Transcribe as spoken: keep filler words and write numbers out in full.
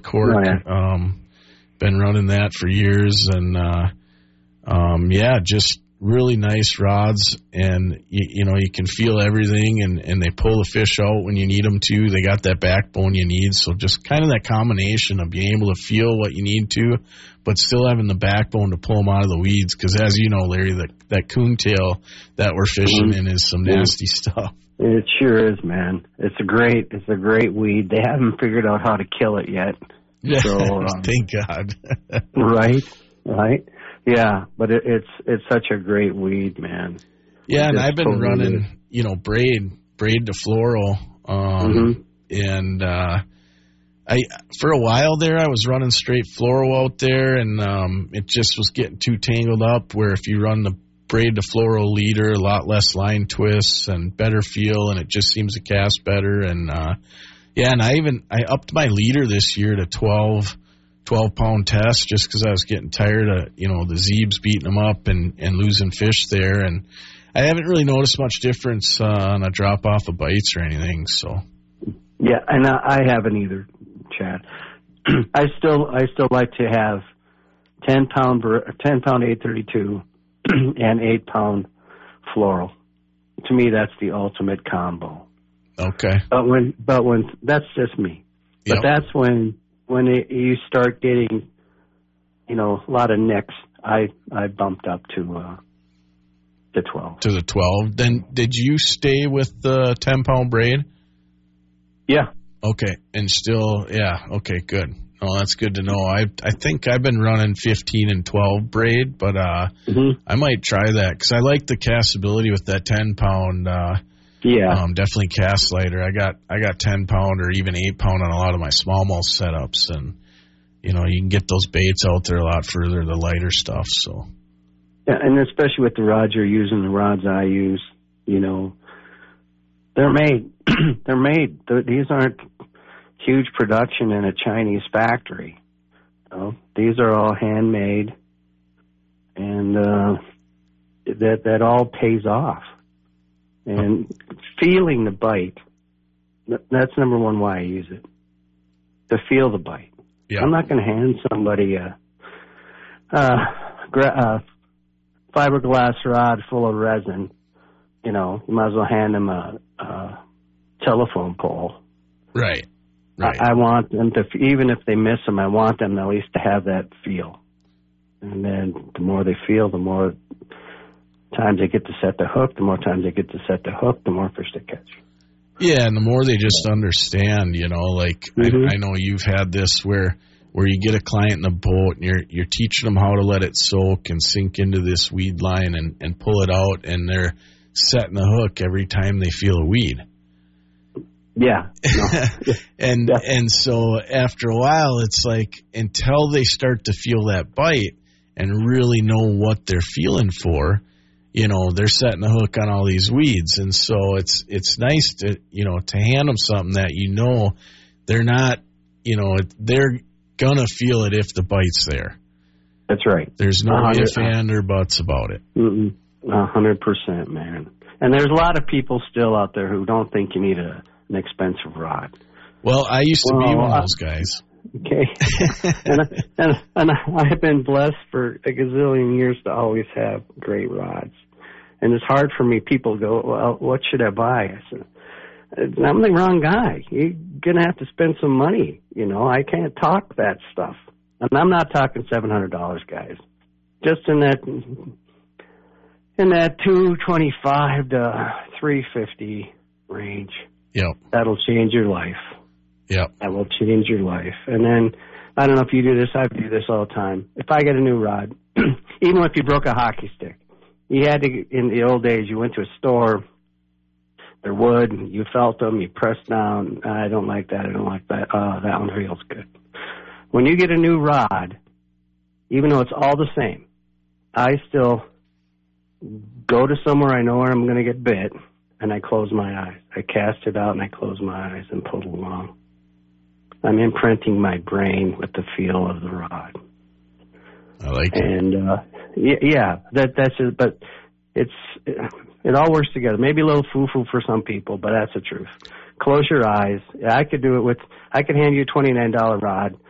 cork. Oh, yeah. Um, been running that for years, and uh, um, yeah, just really nice rods, and you, you know you can feel everything, and, and they pull the fish out when you need them to. They got that backbone you need, so just kind of that combination of being able to feel what you need to, but still having the backbone to pull them out of the weeds. Because as you know, Larry, that that coontail that we're fishing mm-hmm. in is some nasty stuff. It sure is, man. It's a great, it's a great weed. They haven't figured out how to kill it yet. Yeah, so, um, thank God. right, right. Yeah, but it, it's it's such a great weed, man. Yeah, and I've been totally running, weird. you know, braid, braid to floral, um, mm-hmm. and uh, I for a while there I was running straight floral out there, and um, it just was getting too tangled up. Where if you run the braid to floral leader, a lot less line twists and better feel, and it just seems to cast better. And uh, yeah, and I even I upped my leader this year to twelve. twelve pound test just because I was getting tired of, you know, the Zeebs beating them up and, and losing fish there. And I haven't really noticed much difference uh, on a drop off of bites or anything. So, yeah, and I, I haven't either, Chad. I still I still like to have ten pound ten pound eight thirty-two and eight pound floral. To me, that's the ultimate combo. Okay. But when but when that's just me. But yep. that's when. When it, you start getting, you know, a lot of nicks, I I bumped up to uh, to twelve. To the twelve. Then did you stay with the ten pound braid? Yeah. Okay, and still, yeah. Okay, good. Oh, that's good to know. I I think I've been running fifteen and twelve braid, but uh, mm-hmm. I might try that because I like the castability with that ten pound. Uh, Yeah, um, definitely cast lighter. I got I got ten pound or even eight pound on a lot of my smallmouth setups, and you know you can get those baits out there a lot further, the lighter stuff. So yeah, and especially with the rods you're using, the rods I use, you know, they're made. they're made. They're, these aren't huge production in a Chinese factory. You know? These are all handmade, and uh, that that all pays off. And feeling the bite, that's number one why I use it, to feel the bite. Yeah. I'm not going to hand somebody a, a, a fiberglass rod full of resin. You know, you might as well hand them a, a telephone pole. Right, right. I, I want them to, even if they miss them, I want them at least to have that feel. And then the more they feel, the more times they get to set the hook, the more times they get to set the hook, the more fish they catch. Yeah, and the more they just understand, you know, like mm-hmm. I, I know you've had this where where you get a client in a boat and you're you're teaching them how to let it soak and sink into this weed line and, and pull it out, and they're setting the hook every time they feel a weed. Yeah. No. and yeah. and so after a while, it's like until they start to feel that bite and really know what they're feeling for, you know, they're setting the hook on all these weeds. And so it's it's nice to, you know, to hand them something that, you know, they're not, you know, they're going to feel it if the bite's there. That's right. There's no ifs, and, or buts about it. A hundred percent, man. And there's a lot of people still out there who don't think you need a, an expensive rod. Well, I used to well, be one I, of those guys. Okay. and, and, and I've been blessed for a gazillion years to always have great rods. And it's hard for me. People go, well, what should I buy? I said, I'm the wrong guy. You're going to have to spend some money. You know, I can't talk that stuff. And I'm not talking seven hundred dollars, guys. Just in that in that two twenty-five to three fifty range. Yep. That'll change your life. Yep. That will change your life. And then, I don't know if you do this, I do this all the time. If I get a new rod, even if you broke a hockey stick, you had to, in the old days, you went to a store, they're wood, and you felt them, you pressed down, I don't like that, I don't like that, oh, that one feels good. When you get a new rod, even though it's all the same, I still go to somewhere I know where I'm going to get bit, and I close my eyes. I cast it out, and I close my eyes and pull along. I'm imprinting my brain with the feel of the rod. I like it. And, uh, yeah, yeah, that, that's it, but it's, it, it all works together. Maybe a little foo-foo for some people, but that's the truth. Close your eyes. I could do it with, I could hand you a twenty-nine dollar rod.